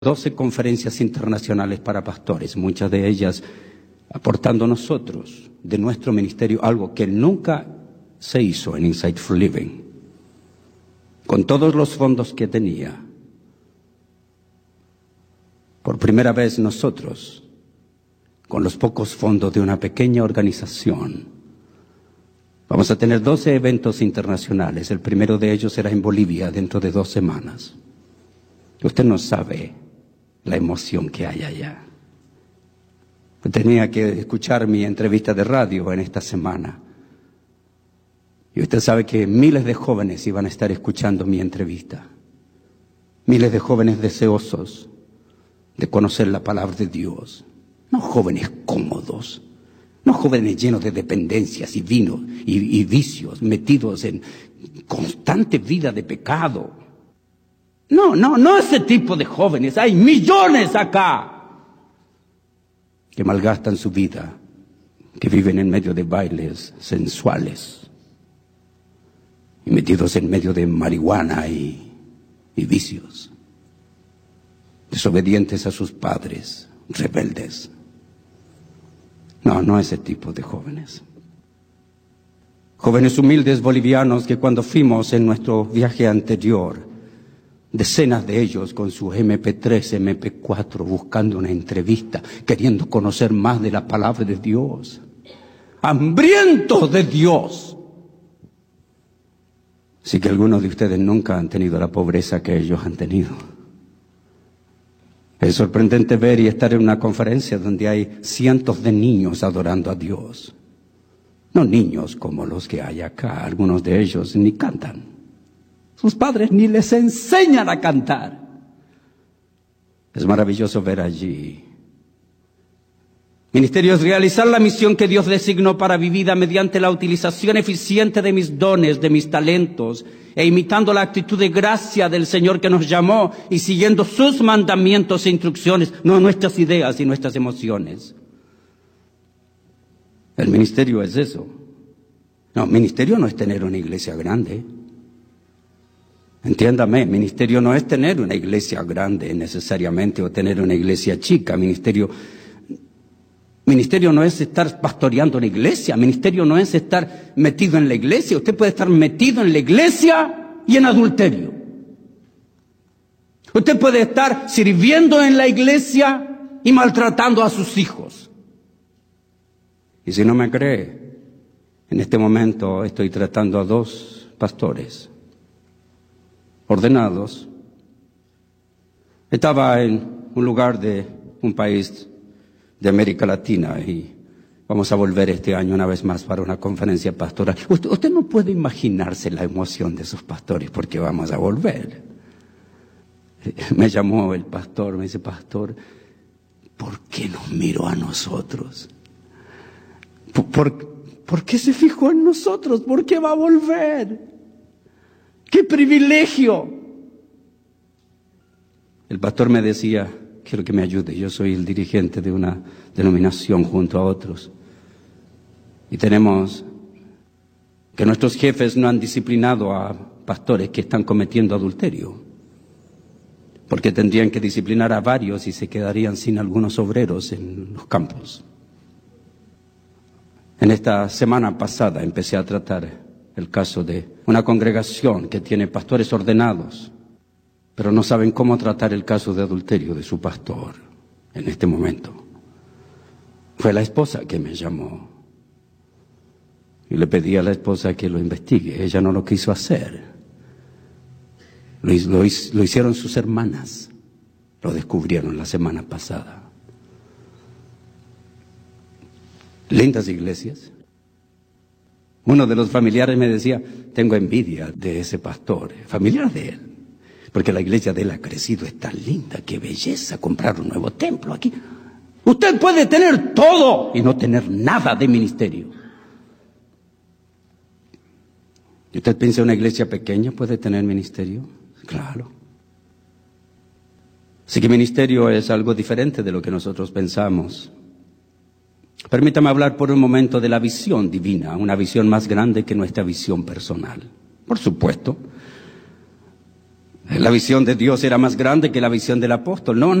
12 conferencias internacionales para pastores, muchas de ellas aportando nosotros de nuestro ministerio algo que nunca se hizo en Insightful Living. Con todos los fondos que tenía, por primera vez nosotros, con los pocos fondos de una pequeña organización, vamos a tener 12 eventos internacionales. El primero de ellos será en Bolivia dentro de 2 semanas. Usted no sabe la emoción que hay allá. Tenía que escuchar mi entrevista de radio en esta semana. Y usted sabe que miles de jóvenes iban a estar escuchando mi entrevista. Miles de jóvenes deseosos de conocer la palabra de Dios. No jóvenes cómodos. No jóvenes llenos de dependencias y vino y vicios, metidos en constante vida de pecado. No ese tipo de jóvenes. Hay millones acá que malgastan su vida, que viven en medio de bailes sensuales y metidos en medio de marihuana y vicios, desobedientes a sus padres, rebeldes. No ese tipo de jóvenes. Jóvenes humildes bolivianos que cuando fuimos en nuestro viaje anterior, decenas de ellos con sus MP3, MP4, buscando una entrevista, queriendo conocer más de la palabra de Dios, hambrientos de Dios. Así que algunos de ustedes nunca han tenido la pobreza que ellos han tenido. Es sorprendente ver y estar en una conferencia donde hay cientos de niños adorando a Dios. No niños como los que hay acá, algunos de ellos ni cantan. Sus padres ni les enseñan a cantar. Es maravilloso ver allí. Ministerio es realizar la misión que Dios designó para mi vida mediante la utilización eficiente de mis dones, de mis talentos, e imitando la actitud de gracia del Señor que nos llamó y siguiendo sus mandamientos e instrucciones, no nuestras ideas y nuestras emociones. El ministerio es eso. No, ministerio no es tener una iglesia grande. Entiéndame, ministerio no es tener una iglesia grande necesariamente o tener una iglesia chica. Ministerio no es estar pastoreando una iglesia. Ministerio no es estar metido en la iglesia. Usted puede estar metido en la iglesia y en adulterio. Usted puede estar sirviendo en la iglesia y maltratando a sus hijos. Y si no me cree, en este momento estoy tratando a 2 pastores ordenados. Estaba en un lugar de un país de América Latina y vamos a volver este año una vez más para una conferencia pastoral. Usted no puede imaginarse la emoción de esos pastores porque vamos a volver. Me llamó el pastor, me dice: pastor, ¿por qué nos miró a nosotros? ¿Por qué se fijó en nosotros? ¿Por qué va a volver? ¡Qué privilegio! El pastor me decía: quiero que me ayude, yo soy el dirigente de una denominación junto a otros. Y tenemos que nuestros jefes no han disciplinado a pastores que están cometiendo adulterio, porque tendrían que disciplinar a varios y se quedarían sin algunos obreros en los campos. En esta semana pasada empecé a tratar el caso de una congregación que tiene pastores ordenados, pero no saben cómo tratar el caso de adulterio de su pastor en este momento. Fue la esposa que me llamó y le pedí a la esposa que lo investigue. Ella no lo quiso hacer. Lo hicieron sus hermanas. Lo descubrieron la semana pasada. Lindas iglesias. Uno de los familiares me decía: tengo envidia de ese pastor, familiar de él, porque la iglesia de él ha crecido, es tan linda, qué belleza, comprar un nuevo templo aquí. Usted puede tener todo y no tener nada de ministerio. ¿Y usted piensa una iglesia pequeña puede tener ministerio? Claro. Así que ministerio es algo diferente de lo que nosotros pensamos. Permítame hablar por un momento de la visión divina, una visión más grande que nuestra visión personal. Por supuesto, La visión de Dios era más grande que la visión del apóstol. No,